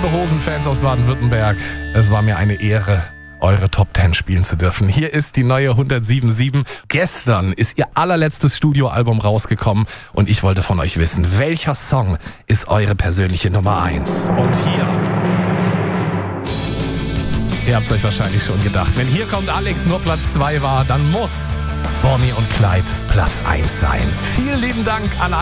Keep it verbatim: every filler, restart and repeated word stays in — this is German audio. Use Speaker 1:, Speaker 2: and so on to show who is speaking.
Speaker 1: Tote Hosen-Fans aus Baden-Württemberg, es war mir eine Ehre, eure Top zehn spielen zu dürfen. Hier ist die neue hundertsieben Komma sieben. Gestern ist ihr allerletztes Studioalbum rausgekommen und ich wollte von euch wissen, welcher Song ist eure persönliche Nummer eins? Und hier, ihr habt es euch wahrscheinlich schon gedacht, wenn Hier kommt Alex nur Platz zwei war, dann muss Bonnie und Clyde Platz eins sein. Vielen lieben Dank an alle.